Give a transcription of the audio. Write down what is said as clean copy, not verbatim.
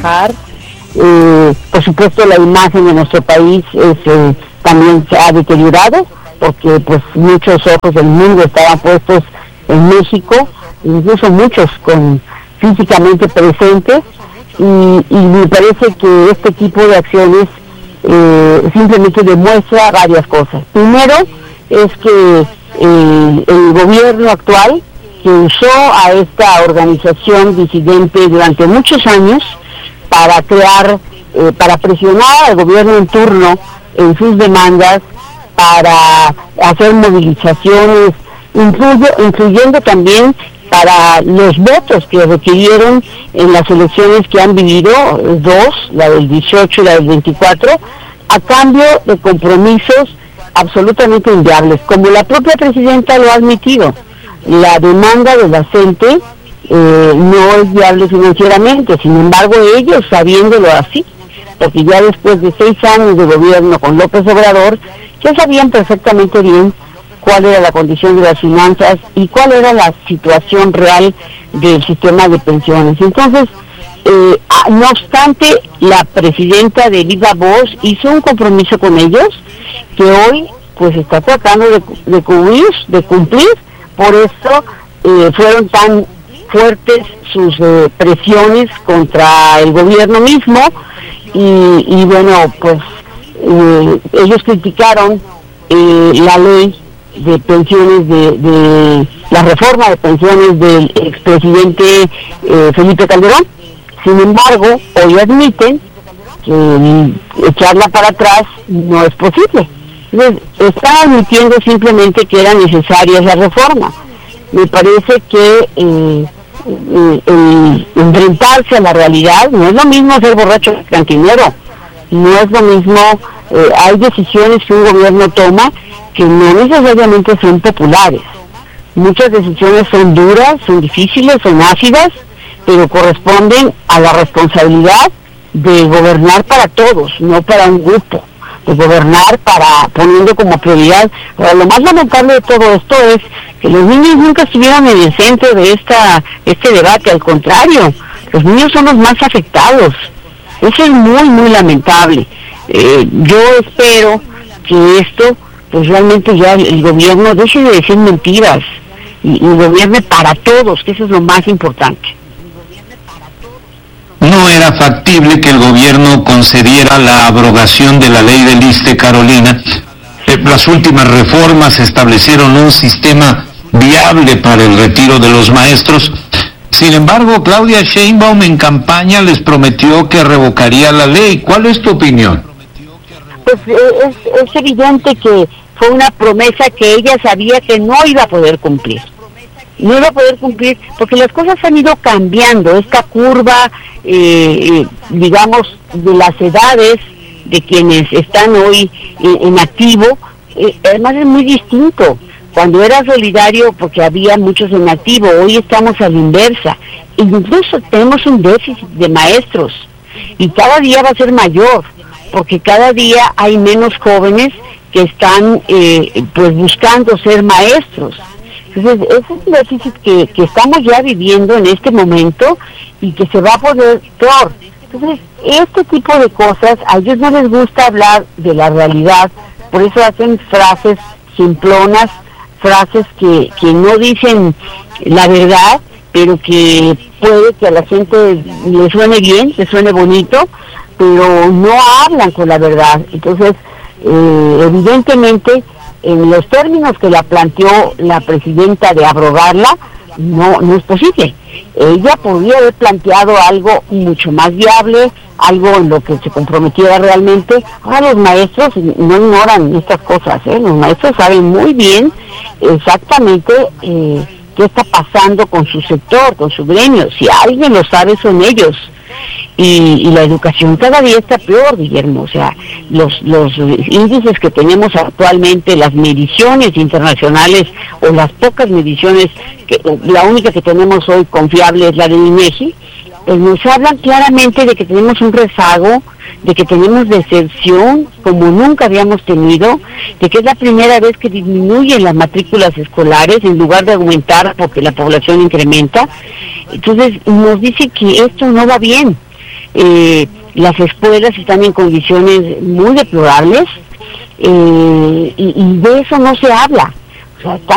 trabajar. Por supuesto, la imagen de nuestro país también se ha deteriorado, porque pues muchos ojos del mundo estaban puestos en México, incluso muchos físicamente presentes, y me parece que este tipo de acciones simplemente demuestra varias cosas. Primero, es que el gobierno actual, que usó a esta organización disidente durante muchos años para para presionar al gobierno en turno en sus demandas, para hacer movilizaciones, incluyendo también para los votos que requirieron en las elecciones que han vivido, dos, la del 18 y la del 24, a cambio de compromisos absolutamente inviables, como la propia presidenta lo ha admitido. La demanda de la gente no es viable financieramente, sin embargo ellos, sabiéndolo así, porque ya después de 6 años de gobierno con López Obrador, ya sabían perfectamente bien cuál era la condición de las finanzas y cuál era la situación real del sistema de pensiones. Entonces, no obstante, la presidenta de viva voz hizo un compromiso con ellos que hoy pues está tratando de cumplir. Por eso fueron tan fuertes sus presiones contra el gobierno mismo, y bueno, pues ellos criticaron la ley de pensiones, de la reforma de pensiones del expresidente Felipe Calderón. Sin embargo, hoy admiten que echarla para atrás no es posible. Entonces, están admitiendo simplemente que era necesaria esa reforma. Me parece que enfrentarse a la realidad no es lo mismo ser borracho que cantinero, no es lo mismo. Hay decisiones que un gobierno toma que no necesariamente son populares. Muchas decisiones son duras, son difíciles, son ácidas, pero corresponden a la responsabilidad de gobernar para todos, no para un grupo, de gobernar poniendo como prioridad. Ahora, lo más lamentable de todo esto es que los niños nunca estuvieron en el centro de este debate, al contrario, los niños son los más afectados. Eso es muy, muy lamentable. Yo espero que esto, pues realmente ya el gobierno deje de decir mentiras y gobierne para todos, que eso es lo más importante. ¿No era factible que el gobierno concediera la abrogación de la ley del ISSSTE, Carolina? Las últimas reformas establecieron un sistema viable para el retiro de los maestros. Sin embargo, Claudia Sheinbaum en campaña les prometió que revocaría la ley. ¿Cuál es tu opinión? Pues es evidente que fue una promesa que ella sabía que no iba a poder cumplir. No iba a poder cumplir porque las cosas han ido cambiando. Esta curva, digamos, de las edades de quienes están hoy en activo, además es muy distinto. Cuando era solidario, porque había muchos en activo, hoy estamos a la inversa. Incluso tenemos un déficit de maestros y cada día va a ser mayor, porque cada día hay menos jóvenes que están pues buscando ser maestros. Entonces, ese es un déficit que estamos ya viviendo en este momento y que se va a poner peor. Entonces, este tipo de cosas, a ellos no les gusta hablar de la realidad, por eso hacen frases simplonas, frases que no dicen la verdad, pero que puede que a la gente le suene bien, le suene bonito, pero no hablan con la verdad. Entonces, evidentemente, en los términos que la planteó la presidenta de abrogarla, no es posible. Ella podría haber planteado algo mucho más viable, algo en lo que se comprometiera realmente. Ahora los maestros no ignoran estas cosas, los maestros saben muy bien exactamente qué está pasando con su sector, con su gremio. Si alguien lo sabe son ellos. Y la educación cada día está peor, Guillermo. O sea, los índices que tenemos actualmente, las mediciones internacionales o las pocas mediciones, la única que tenemos hoy confiable es la del INEGI, pues nos hablan claramente de que tenemos un rezago, de que tenemos deserción como nunca habíamos tenido, de que es la primera vez que disminuyen las matrículas escolares en lugar de aumentar porque la población incrementa. Entonces nos dice que esto no va bien. las escuelas están en condiciones muy deplorables, y de eso no se habla. O sea,